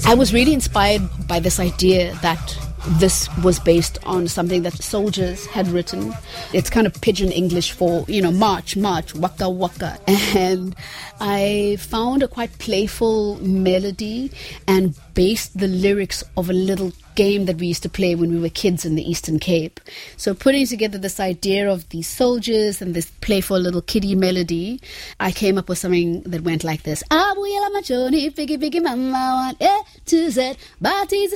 I was really inspired by this idea that this was based on something that soldiers had written. It's kind of pidgin English for, march, march, waka, waka. And I found a quite playful melody and based the lyrics of a little game that we used to play when we were kids in the Eastern Cape. So putting together this idea of these soldiers and this playful little kiddie melody, I came up with something that went like this. Abuela machoni, figgy figgy mama, one A to Z, Bati's